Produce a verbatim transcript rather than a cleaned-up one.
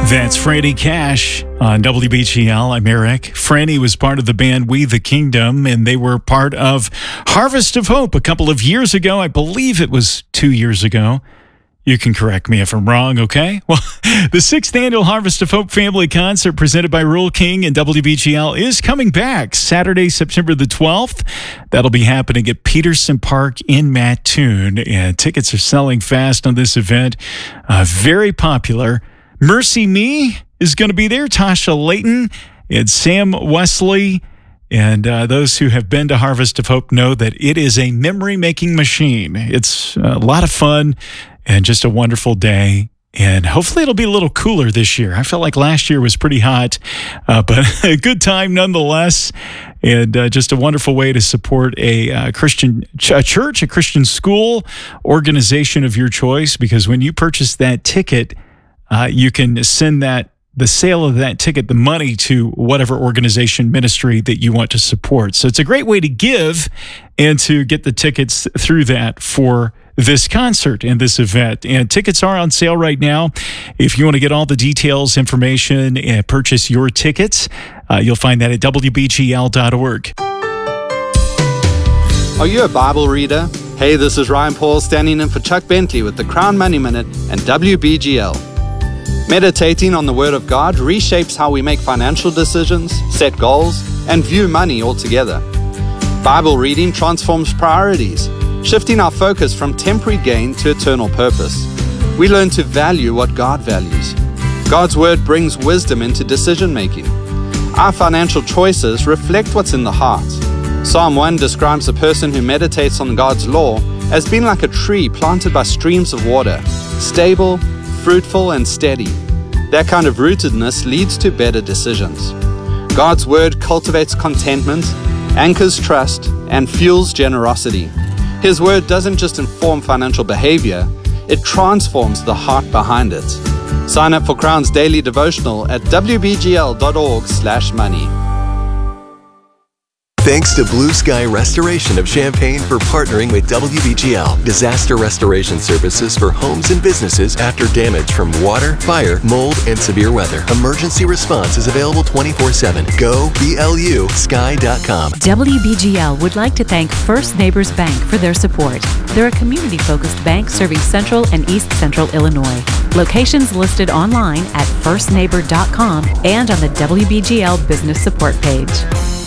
That's Franny Cash on W B G L. I'm Eric. Franny was part of the band We the Kingdom, and they were part of Harvest of Hope a couple of years ago. I believe it was two years ago. You can correct me if I'm wrong, okay? Well, the sixth annual Harvest of Hope Family Concert presented by Rural King and W B G L is coming back Saturday, September the twelfth. That'll be happening at Peterson Park in Mattoon, and tickets are selling fast on this event. Uh, very popular. Mercy Me is going to be there. Tasha Layton and Sam Wesley. And uh, those who have been to Harvest of Hope know that it is a memory-making machine. It's a lot of fun and just a wonderful day. And hopefully it'll be a little cooler this year. I felt like last year was pretty hot, uh, but a good time nonetheless. And uh, just a wonderful way to support a uh, Christian ch- a church, a Christian school, organization of your choice. Because when you purchase that ticket, Uh, you can send that, the sale of that ticket, the money to whatever organization, ministry that you want to support. So it's a great way to give and to get the tickets through that for this concert and this event. And tickets are on sale right now. If you want to get all the details, information, and purchase your tickets, uh, you'll find that at W B G L dot org. Are you a Bible reader? Hey, this is Ryan Paul standing in for Chuck Bentley with the Crown Money Minute and W B G L. Meditating on the Word of God reshapes how we make financial decisions, set goals, and view money altogether. Bible reading transforms priorities, shifting our focus from temporary gain to eternal purpose. We learn to value what God values. God's Word brings wisdom into decision-making. Our financial choices reflect what's in the heart. Psalm one describes a person who meditates on God's law as being like a tree planted by streams of water, stable, fruitful, and steady. That kind of rootedness leads to better decisions. God's Word cultivates contentment, anchors trust, and fuels generosity. His Word doesn't just inform financial behavior, it transforms the heart behind it. Sign up for Crown's daily devotional at W B G L dot org slash money. Thanks to Blue Sky Restoration of Champaign for partnering with W B G L. Disaster restoration services for homes and businesses after damage from water, fire, mold, and severe weather. Emergency response is available twenty-four seven. Go B L U sky dot com. W B G L would like to thank First Neighbors Bank for their support. They're a community-focused bank serving Central and East Central Illinois. Locations listed online at first neighbor dot com and on the W B G L Business Support page.